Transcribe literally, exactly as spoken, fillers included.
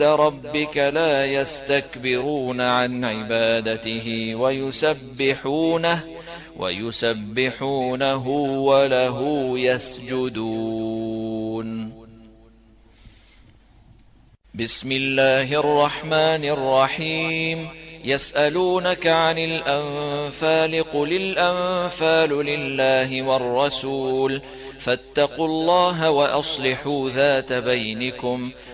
ربك لا يستكبرون عن عبادته ويسبحونه ويسبحونه وله يسجدون. بسم الله الرحمن الرحيم. يسألونك عن الأنفال قل الأنفال لله والرسول فاتقوا الله وأصلحوا ذات بينكم